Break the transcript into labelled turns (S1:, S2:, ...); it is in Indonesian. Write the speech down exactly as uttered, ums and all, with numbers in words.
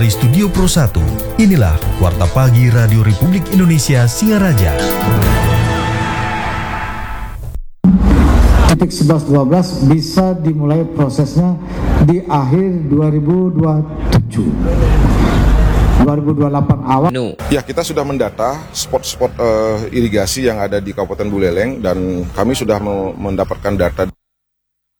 S1: dari Studio Pro satu, inilah Warta Pagi Radio Republik Indonesia Singaraja.
S2: Titik sebelas dua belas bisa dimulai prosesnya di akhir dua ribu dua puluh tujuh. dua ribu dua puluh delapan awal.
S3: Ya, kita sudah mendata spot-spot uh, irigasi yang ada di Kabupaten Buleleng dan kami sudah mendapatkan data